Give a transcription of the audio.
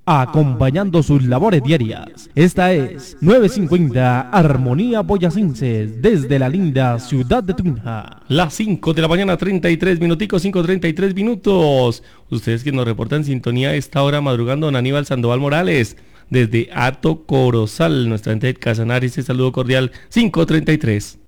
acompañando sus labores diarias. Esta es 950 Armonía Boyacenses, desde la linda ciudad de Tunja. Las 5 de la mañana, 33 minuticos, 5:33 minutos. Ustedes que nos reportan sintonía a esta hora madrugando, don Aníbal Sandoval Morales, desde Hato Corozal, nuestra gente de Casanare, ese saludo cordial, 5:33.